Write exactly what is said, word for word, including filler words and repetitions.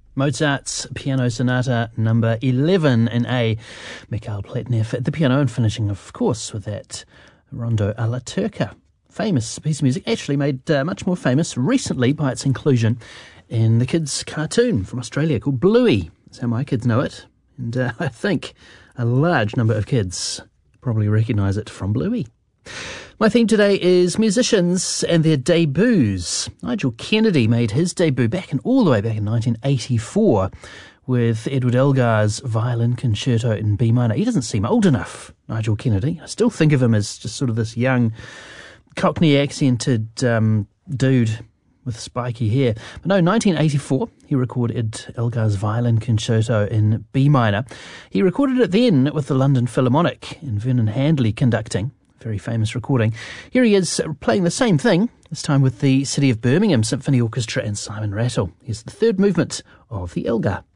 Mozart's Piano Sonata number eleven in A. Mikhail Platnev at the piano, and finishing, of course, with that Rondo alla Turca. Famous piece of music, actually made uh, much more famous recently by its inclusion in the kids' cartoon from Australia called Bluey. That's how my kids know it. And uh, I think a large number of kids probably recognise it from Bluey. My theme today is musicians and their debuts. Nigel Kennedy made his debut back in all the way back in nineteen eighty-four with Edward Elgar's Violin Concerto in B minor. He doesn't seem old enough, Nigel Kennedy. I still think of him as just sort of this young, Cockney accented um, dude with spiky hair. But no, nineteen eighty-four, he recorded Elgar's Violin Concerto in B minor. He recorded it then with the London Philharmonic and Vernon Handley conducting. Very famous recording. Here he is playing the same thing, this time with the City of Birmingham Symphony Orchestra and Simon Rattle. Here's the third movement of the Elgar.